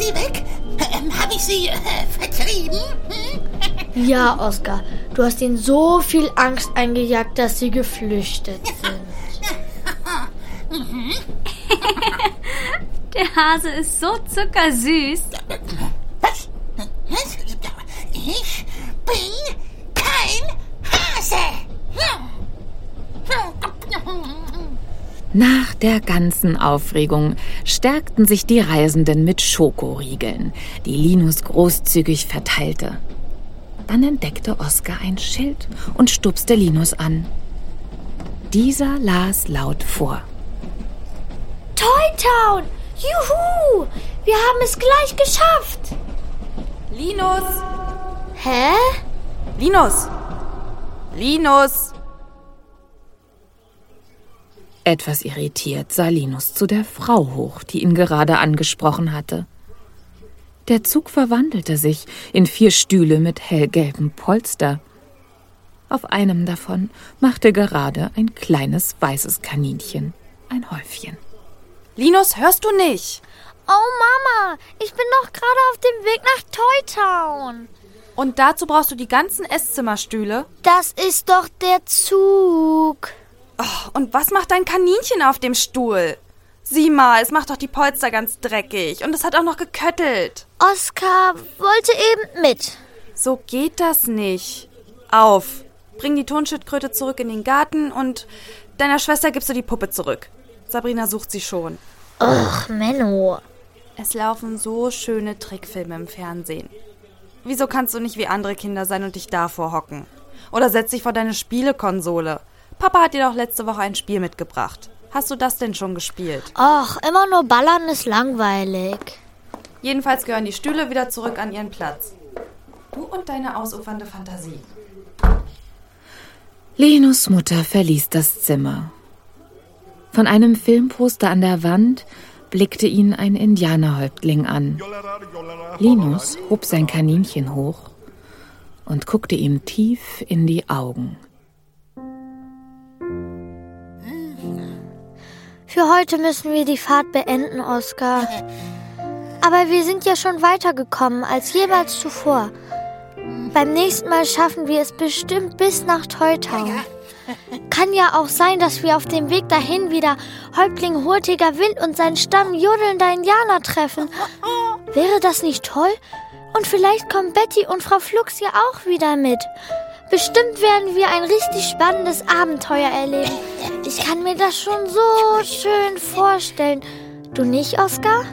sie weg? Habe ich sie vertrieben? Ja, Oskar, du hast ihnen so viel Angst eingejagt, dass sie geflüchtet sind. Der Hase ist so zuckersüß. Was? Ich bin kein Hase. Nach der ganzen Aufregung stärkten sich die Reisenden mit Schokoriegeln, die Linus großzügig verteilte. Dann entdeckte Oskar ein Schild und stupste Linus an. Dieser las laut vor. Toy Town! Juhu! Wir haben es gleich geschafft! Linus! Hä? Linus! Linus! Etwas irritiert sah Linus zu der Frau hoch, die ihn gerade angesprochen hatte. Der Zug verwandelte sich in 4 Stühle mit hellgelbem Polster. Auf einem davon machte gerade ein kleines weißes Kaninchen ein Häufchen. Linus, hörst du nicht? Oh Mama, ich bin doch gerade auf dem Weg nach Toy Town. Und dazu brauchst du die ganzen Esszimmerstühle? Das ist doch der Zug. Oh, und was macht dein Kaninchen auf dem Stuhl? Sieh mal, es macht doch die Polster ganz dreckig und es hat auch noch geköttelt. Oskar wollte eben mit. So geht das nicht. Auf, bring die Tonschildkröte zurück in den Garten und deiner Schwester gibst du die Puppe zurück. Sabrina sucht sie schon. Ach, Menno. Es laufen so schöne Trickfilme im Fernsehen. Wieso kannst du nicht wie andere Kinder sein und dich davor hocken? Oder setz dich vor deine Spielekonsole. Papa hat dir doch letzte Woche ein Spiel mitgebracht. Hast du das denn schon gespielt? Ach, immer nur ballern ist langweilig. Jedenfalls gehören die Stühle wieder zurück an ihren Platz. Du und deine ausufernde Fantasie. Linus' Mutter verließ das Zimmer. Von einem Filmposter an der Wand blickte ihn ein Indianerhäuptling an. Linus hob sein Kaninchen hoch und guckte ihm tief in die Augen. Für heute müssen wir die Fahrt beenden, Oskar. Aber wir sind ja schon weitergekommen als jemals zuvor. Beim nächsten Mal schaffen wir es bestimmt bis nach Toy Town. Kann ja auch sein, dass wir auf dem Weg dahin wieder Häuptling Hurtiger Wind und seinen Stamm jodelnder Indianer treffen. Wäre das nicht toll? Und vielleicht kommen Betty und Frau Flux ja auch wieder mit. Bestimmt werden wir ein richtig spannendes Abenteuer erleben. Ich kann mir das schon so schön vorstellen. Du nicht, Oskar?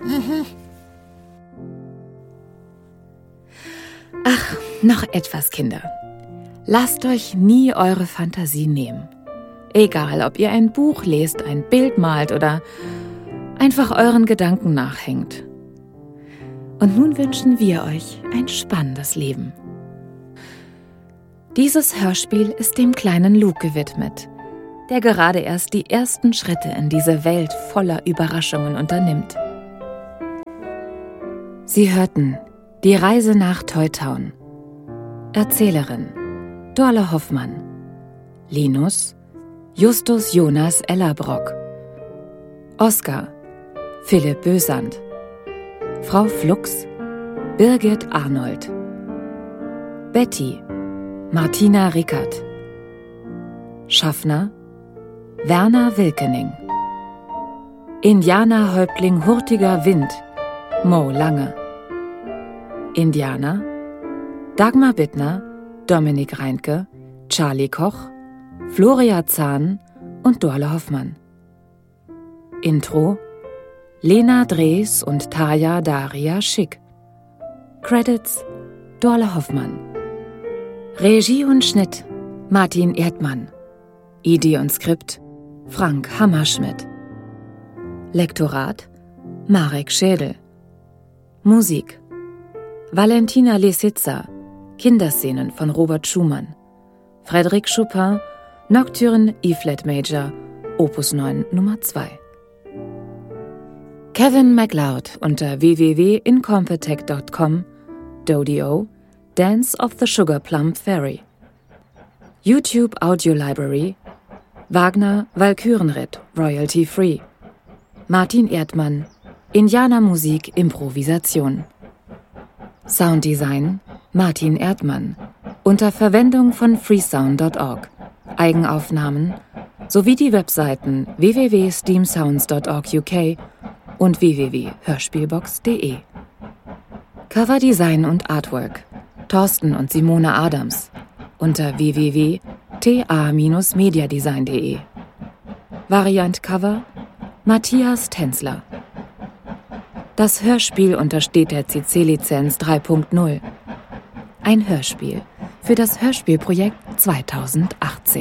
Ach, noch etwas, Kinder. Lasst euch nie eure Fantasie nehmen. Egal, ob ihr ein Buch lest, ein Bild malt oder einfach euren Gedanken nachhängt. Und nun wünschen wir euch ein spannendes Leben. Dieses Hörspiel ist dem kleinen Luke gewidmet, der gerade erst die ersten Schritte in diese Welt voller Überraschungen unternimmt. Sie hörten Die Reise nach Toy Town. Erzählerin Dorle Hoffmann. Linus Justus Jonas Ellerbrock. Oskar Philipp Bösand. Frau Flux Birgit Arnold. Betty Martina Rickert. Schaffner Werner Wilkening. Indianerhäuptling Hurtiger Wind Mo Lange. Indianer Dagmar Bittner, Dominik Reintke, Charlie Koch, Floria Zahn und Dorle Hoffmann. Intro Lena Drees und Tarja Daria Schick. Credits Dorle Hoffmann. Regie und Schnitt Martin Erdmann. Idee und Skript Frank Hammerschmidt. Lektorat Marek Schädel. Musik Valentina Lesitsa, Kinderszenen von Robert Schumann. Frédéric Chopin, Nocturne E-Flat Major, Opus 9 Nummer 2. Kevin MacLeod unter www.incompetech.com, Dodio, Dance of the Sugar Plum Fairy. YouTube Audio Library, Wagner Walkürenritt, Royalty Free. Martin Erdmann, Indianermusik Improvisation. Sounddesign Martin Erdmann. Unter Verwendung von freesound.org. Eigenaufnahmen sowie die Webseiten www.steamsounds.org UK und www.hörspielbox.de. Coverdesign und Artwork Thorsten und Simone Adams unter www.ta-mediadesign.de. Variant-Cover Matthias Tänzler. Das Hörspiel untersteht der CC-Lizenz 3.0. Ein Hörspiel für das Hörspielprojekt 2018.